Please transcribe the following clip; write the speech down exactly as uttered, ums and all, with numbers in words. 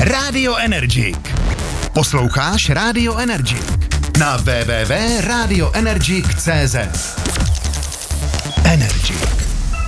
Radio Energik. Posloucháš Radio Energik na w w w tečka radio energik tečka c z.